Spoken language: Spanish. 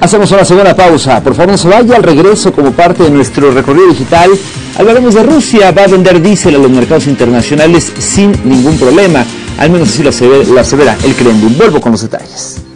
Hacemos una segunda pausa. Por favor, no se vaya. Al regreso, como parte de nuestro recorrido digital, hablaremos de Rusia. Va a vender diésel a los mercados internacionales sin ningún problema. Al menos así lo asevera el Kremlin. Vuelvo con los detalles.